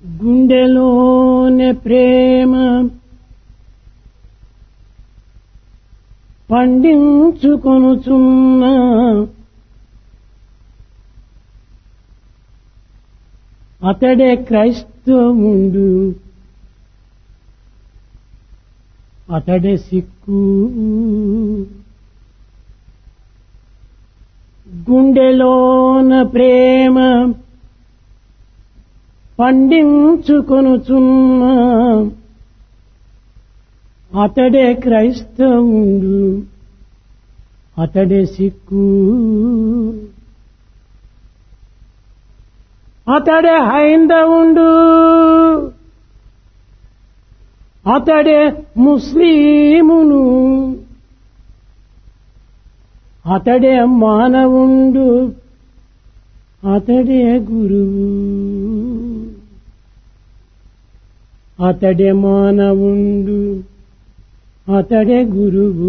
గుండెలోనే ప్రేమ పండించుకొనుచున్న అతడే క్రైస్తవుండు, అతడే సిక్కు. గుండెలోన ప్రేమ పండించుకొనుచున్న అతడే క్రైస్తవుండు, అతడే సిక్కు. అతడే హైందవుండు, అతడే ముస్లిమును, అతడే మానవుండు, అతడే గురువు. అతడే మానవుండు, అతడే గురువు.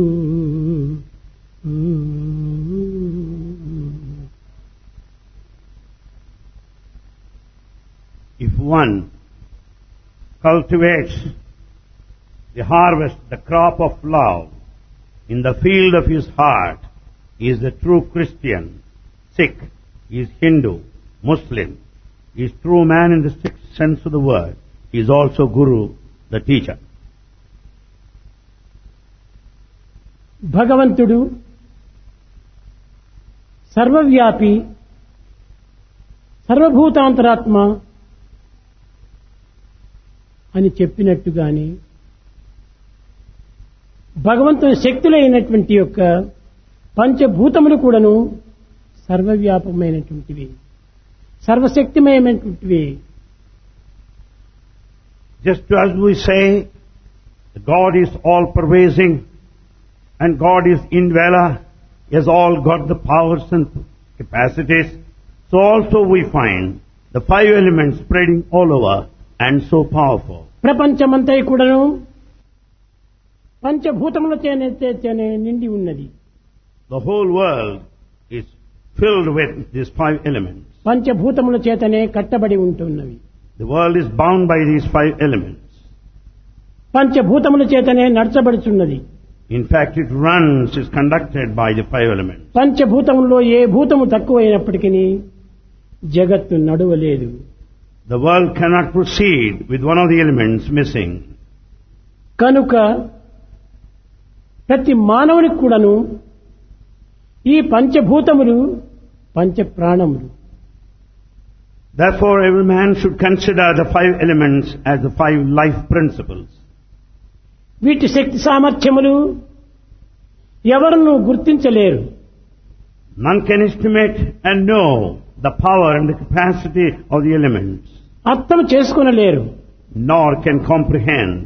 If one cultivates the harvest, the crop of love in the field of his heart, he is the true Christian. Sikh, he is Hindu, Muslim, he is true man in the strict sense of the word. He is also Guru, the teacher. భగవంతుడు సర్వవ్యాపి, సర్వభూతాంతరాత్మ అని చెప్పినట్టుగాని భగవంతుని శక్తులైనటువంటి యొక్క పంచభూతములు కూడాను సర్వవ్యాపమైనటువంటివి, సర్వశక్తిమయమైనటువంటివి. Just as we say God is all pervading and God is indweller, he has all got the powers and capacities, so also we find the five elements spreading all over and so powerful. ప్రపంచమంతా కూడాను పంచభూతములతోనే నిండి ఉన్నది. The whole world is filled with these five elements. పంచభూతముల చేతనే కట్టబడి ఉంటున్నవి. The world is bound by these five elements. పంచభూతముల చేతనే నడచబడుచున్నది. In fact, it runs, is conducted by the five elements. పంచభూతములలో ఏ భూతము తక్కువైనప్పటికీ జగత్తు నడవలేదు. The world cannot proceed with one of the elements missing. కనుక ప్రతి మానవునికి కూడాను ఈ పంచభూతములు పంచప్రాణములు. Therefore, every man should consider the five elements as the five life principles. వీటి శక్తి సామర్థ్యములు ఎవరును గుర్తించలేరు. None can estimate and know the power and the capacity of the elements, అర్థం చేసుకొనలేరు. nor can comprehend.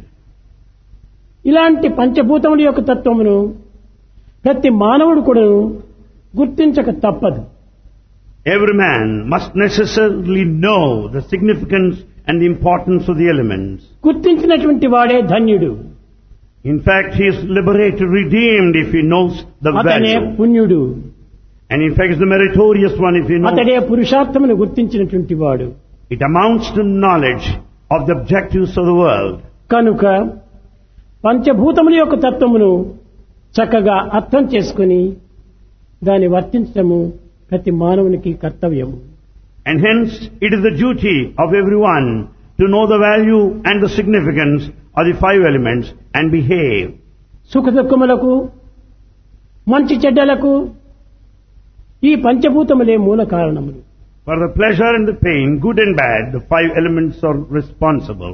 ఇలాంటి పంచభూతముల యొక్క తత్వమును ప్రతి మానవుడు కూడా గుర్తించక తప్పదు. Every man must necessarily know the significance and the importance of the elements. గుర్తించినటువంటి వాడే ధన్యుడు. In fact, he is liberated, redeemed if he knows the అతనే value. పుణ్యుడు. And in fact, is the meritorious one if he knows. అతడే పురుషార్థమును గుర్తించినటువంటి వాడు. It amounts to knowledge of the objectives of the world. కనుక పంచభూతముల యొక్క తత్వమును చక్కగా అర్థం చేసుకుని దాన్ని వర్తించడము ప్రతి మానవునికి కర్తవ్యము. And hence, it is the duty of everyone to know the value and the significance of the five elements and behave. సుఖ దుఃఖములకు మంచి చెడ్డలకు ఈ పంచభూతములే మూల కారణములు. For the pleasure and the pain, good and bad, the five elements are responsible.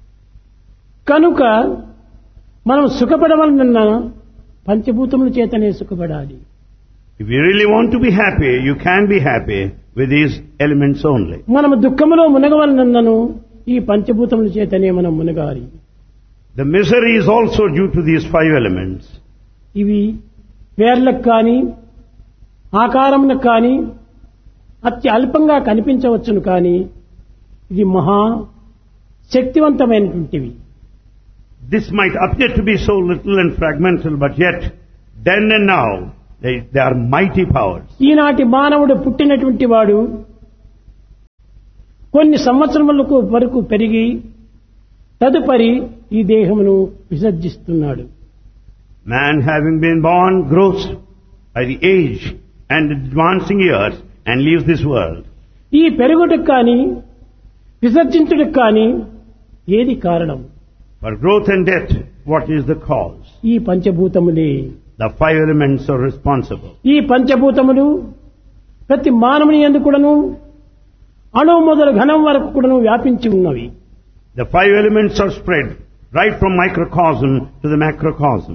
కనుక మనం సుఖపడవలనన్నా పంచభూతముల చేతనే సుఖపడాలి. If you really want to be happy, you can be happy with these elements only. మనము దుఃఖములో మునగవలనన్నను ఈ పంచభూతముల చేతనే మనం మునగాలి. The misery is also due to these five elements. ఇవి పేర్లకు కానీ ఆకారములకు కానీ అతి అల్పంగా కనిపించవచ్చును, కానీ ఇది మహా శక్తివంతమైనటువంటివి. This might appear to be so little and fragmental, but yet, then and now, they are mighty powers. ఈనాటి మానవుడు పుట్టినటువంటి వాడు కొన్ని సంవత్సరములకు వరకు పెరిగి తదుపరి ఈ దేహమును విసర్జిస్తున్నాడు. Man having been born grows by the age and advancing years and leaves this world. ఈ పెరుగుటకు కానీ విసర్జించుటకు కానీ ఏది కారణం? For growth and death, what is the cause? ఈ పంచభూతములే. The five elements are responsible. ఈ పంచభూతములు ప్రతి మానవుని యందు కూడాను అణువు మొదలు ఘనం వరకు కూడాను వ్యాపించి ఉన్నవి. The five elements are spread right from microcosm to the macrocosm.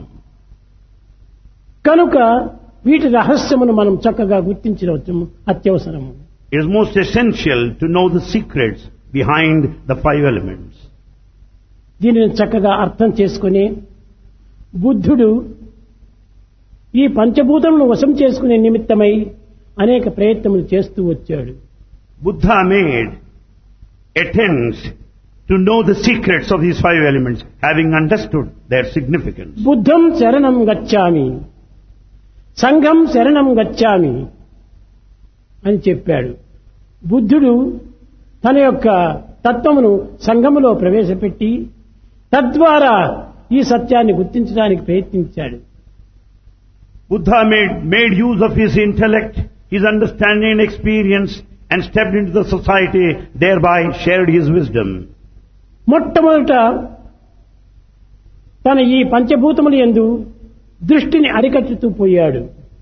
కనుక వీటి రహస్యమును మనం చక్కగా గుర్తించవచ్చు అత్యవసరము. It is most essential to know the secrets behind the five elements. దీనిని చక్కగా అర్థం చేసుకుని బుద్ధుడు ఈ పంచభూతములను వశం చేసుకునే నిమిత్తమై అనేక ప్రయత్నములు చేస్తూ వచ్చాడు. Buddha made attempts to know the secrets of these five elements, having understood their significance. బుద్ధం శరణం గచ్ఛామి, సంఘం శరణం గచ్ఛామి అని చెప్పాడు. బుద్ధుడు తన యొక్క తత్వమును సంఘములో ప్రవేశపెట్టి తద్వారా ఈ సత్యాన్ని గుర్తించడానికి ప్రయత్నించాడు. Buddha made use of his intellect, his understanding and experience and stepped into the society, thereby shared his wisdom. మొట్టమొదట తన ఈ పంచభూతముల యందు దృష్టిని అరికట్టుతూ పోయాడు.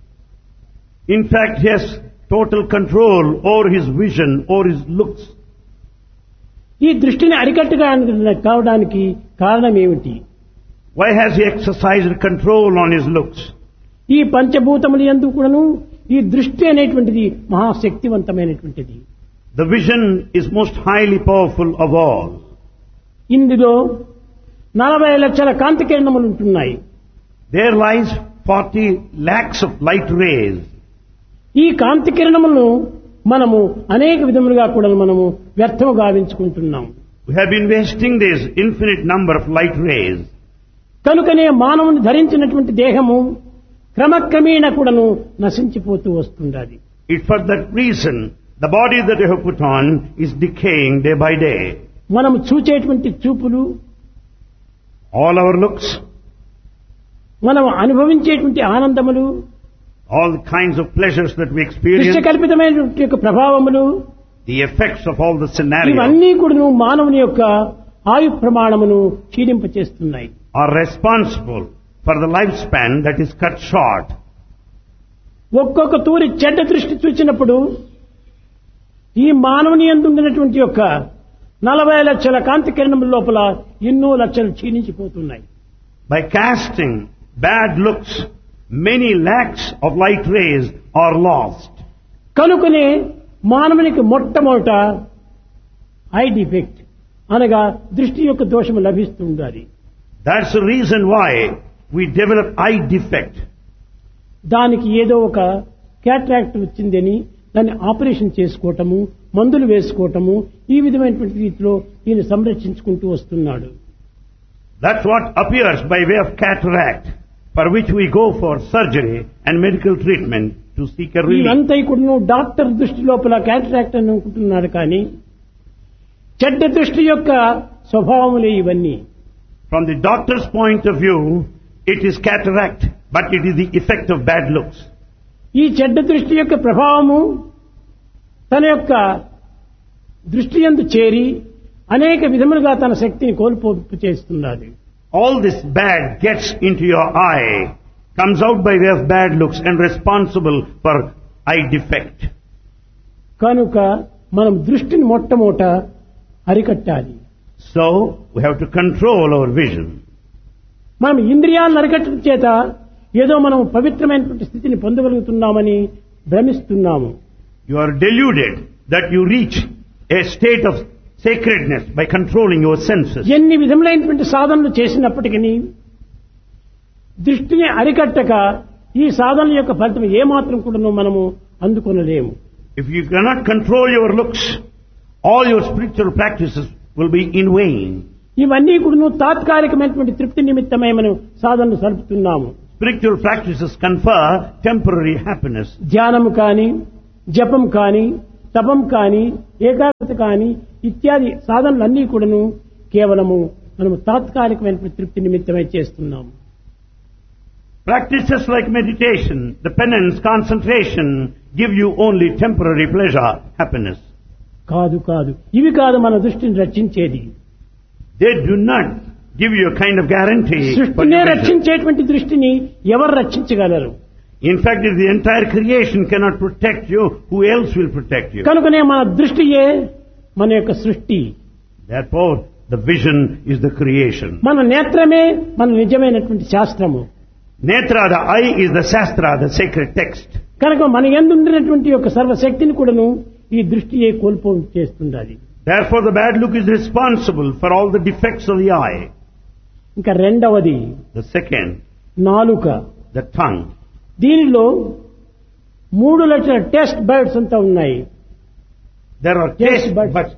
In fact, he has total control over his vision, over his looks. ఈ దృష్టిని అరికట్టుగా కావడానికి కారణం ఏమిటి? Why has he exercised control on his looks? ఈ పంచభూతముల యందు కూడాను ఈ దృష్టి అనేటువంటిది మహాశక్తివంతమైనటువంటిది. The vision is most highly powerful of all. ఇందులో 40 లక్షల కాంతి కిరణములు ఉంటున్నాయి. There lies 40 lakhs of light rays. ఈ కాంతి కిరణములను మనము అనేక విధములుగా కూడా మనము వ్యర్థము గావించుకుంటున్నాం. We have been wasting this infinite number of light rays. కనుకనే మానవుని ధరించినటువంటి దేహము క్రమక్రమేణా కూడాను నశించిపోతూ వస్తున్నది. It's for that reason the body that you have put on is decaying day by day. మనం చూచేటువంటి చూపులు, All our looks, మనం అనుభవించేటువంటి ఆనందములు, all the kinds of pleasures that we experience, దృశ్యకల్పితమైనటువంటి యొక్క ప్రభావములు, the effects of all the scenarios ఇవన్నీ కూడాను మానవుని యొక్క ఆయు ప్రమాణమును క్షీణింపచేస్తున్నాయి. are responsible for the lifespan that is cut short. ఒక్కొక్క తూరి చెడ్డ దృష్టి చూసినప్పుడు ఈ మానవుని యందు ఉండినటువంటి యొక్క 40 లక్షల కాంతి కిరణముల లోపల ఎన్నో లక్షలు క్షీణించిపోతున్నాయి. By casting bad looks, many lakhs of light rays are lost. కనుకనే మానవునికి మొట్టమొదట ఐ డిఫెక్ట్ అనగా దృష్టి యొక్క దోషము లభిస్తూ ఉండాలి. That's the reason why we develop eye defect. దానికి ఏదో ఒక క్యాట్రాక్ట్ వచ్చిందని దాన్ని ఆపరేషన్ చేసుకోవటము, మందులు వేసుకోవటము, ఈ విధమైనటువంటి రీతిలో ఈయన సంరక్షించుకుంటూ వస్తున్నాడు. That's what appears by way of cataract, for which we go for surgery and medical treatment to seek a relief. ఇదంతా కూడా డాక్టర్ దృష్టి లోపల క్యాట్రాక్ట్ అని అనుకుంటున్నాడు. కానీ చెడ్డ దృష్టి యొక్క స్వభావములే ఇవన్నీ. From the doctor's point of view, it is cataract, but it is the effect of bad looks. ఈ చెడ్డ దృష్టి యొక్క ప్రభావము తన యొక్క దృష్టి యందు చేరి అనేక విధములుగా తన శక్తిని కోల్పోపు చేస్తున్నది. All this bad gets into your eye, comes out by way of bad looks and responsible for eye defect. కనుక మనం దృష్టిని మొట్టమొదట అరికట్టాలి. So, we have to control our vision. మనం ఇంద్రియాలను అరికట్టడం చేత ఏదో మనం పవిత్రమైనటువంటి స్థితిని పొందగలుగుతున్నామని భ్రమిస్తున్నాము. You are deluded that you reach a state of sacredness by controlling your senses. ఎన్ని విధములైనటువంటి సాధనలు చేసినప్పటికీ దృష్టిని అరికట్టక ఈ సాధనల యొక్క ఫలితం ఏమాత్రం కూడా మనము అందుకొనలేము. If you cannot control your looks, all your spiritual practices will be in vain. ఇవన్నీ కూడా తాత్కాలికమైనటువంటి తృప్తి నిమిత్తమై మనం సాధనలు సలుపుతున్నాము. Spiritual practices confer temporary happiness. ధ్యానము కానీ, జపం కానీ, తపం కానీ, ఏకాగ్రత కానీ ఇత్యాది సాధనలన్నీ కూడాను కేవలము మనము తాత్కాలికమైన తృప్తి నిమిత్తమై చేస్తున్నాము. Practices like meditation, the penance, concentration give you only temporary pleasure, happiness. కాదు ఇవి కాదు మన దృష్టిని రక్షించేది. They do not give you a kind of guarantee. సృష్టినే రక్షించేటువంటి దృష్టిని ఎవరు రక్షించగలరు? In fact, if the entire creation cannot protect you, who else will protect you? కనుకనే మన దృష్టియే మన యొక్క సృష్టి. Therefore, the vision is the creation. మన నేత్రమే మన నిజమైనటువంటి శాస్త్రము. Netra, the eye, is the Shastra, the sacred text. కనుక మన యందు ఉండినటువంటి యొక్క సర్వశక్తిని కూడాను ఈ దృష్టియే కోల్పోయి చేస్తుంది. Therefore, the bad look is responsible for all the defects of the eye. ఇంకా రెండవది The second, నాలుక. the tongue. దీనిలో 3 లక్షల టెస్ట్ బర్డ్స్ అంతా ఉన్నాయి. There are taste buds.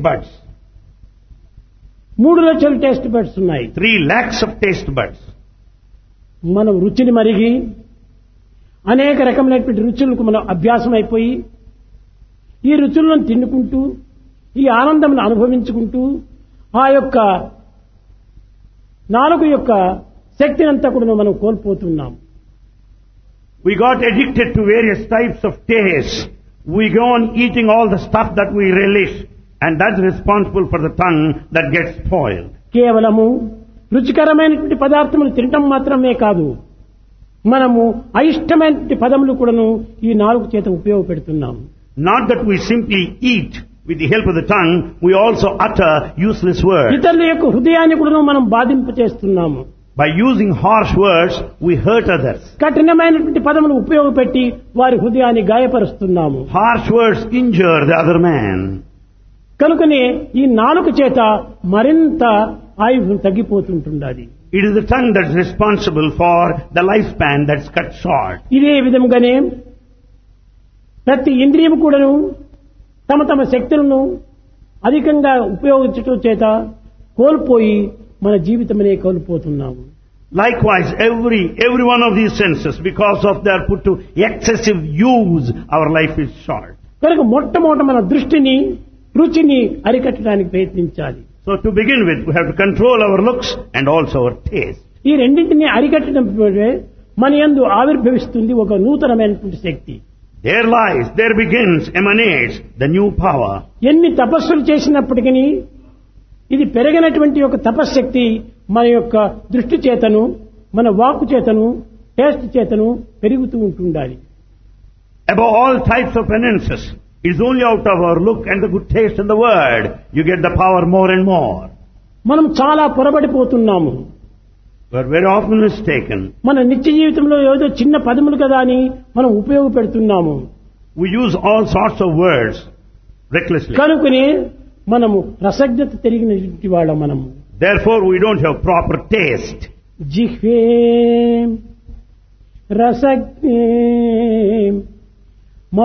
3 లక్షల టెస్ట్ బర్డ్స్ ఉన్నాయి. 3 lakhs of taste buds. మనం రుచిని మరిగి అనేక రకమైనటువంటి రుచులకు మనం అభ్యాసం అయిపోయి ఈ రుచులను తిన్నుకుంటూ ఈ ఆనందమును అనుభవించుకుంటూ ఆ యొక్క నాలుగు యొక్క శక్తిని అంతా కూడా మనం కోల్పోతున్నాం. We got addicted to various types of taste. We go on eating all the stuff that we relish, and that's responsible for the tongue that gets spoiled. కేవలము రుచికరమైనటువంటి పదార్థములు తినటం మాత్రమే కాదు, మనము అయిష్టమైనటువంటి పదములు కూడాను ఈ నాలుగు చేత ఉపయోగపెడుతున్నాం. Not that we simply eat with the help of the tongue, we also utter useless words. ఇతరుల యొక్క హృదయాన్ని కూడాను మనం బాధింపచేస్తున్నాము. By using harsh words, we hurt others. కఠినమైనటువంటి పదములు ఉపయోగపెట్టి వారి హృదయాన్ని గాయపరుస్తున్నాము. Harsh words injure the other man. కనుకనే ఈ నాలుక చేత మరింత ఆయువు తగ్గిపోతుంటుంది. It is the tongue that's responsible for the lifespan that's cut short. ఇదే విధంగానే ప్రతి ఇంద్రియము కూడాను తమ శక్తులను అధికంగా ఉపయోగించడం చేత కోల్పోయి మన జీవితమనే కోల్పోతున్నాము. Likewise, every one of these senses, because of their put to excessive use, our life is short. కనుక మొట్టమొదట మన దృష్టిని రుచిని అరికట్టడానికి ప్రయత్నించాలి. So to begin with, we have to control our looks and also our taste. ఈ రెండింటిని అరికట్టడం మన యందు ఆవిర్భవిస్తుంది ఒక నూతనమైనటువంటి శక్తి. There begins, emanates the new power. ఎన్ని తపస్సులు చేసినప్పటికీ ఇది పెరిగినటువంటి ఒక తపశ్శక్తి మన యొక్క దృష్టి చేతను మన వాక్కు చేతను టేస్ట్ చేతను పెరుగుతూ ఉంటుండాలి. Above all types of penances, it is only out of our look and the good taste in the word you get the power more and more. మనం చాలా పొరబడిపోతున్నాము. We are very often mistaken. మన నిత్య జీవితంలో ఏదో చిన్న పదములు కదా అని మనం ఉపయోగపెడుతున్నాము. We use all sorts of words recklessly. కనుకనే మనము రసజ్ఞత తిరిగినటువంటి వాళ్ళం మనము. Therefore, we don't have proper taste. జిహ్వే రసజ్ఞే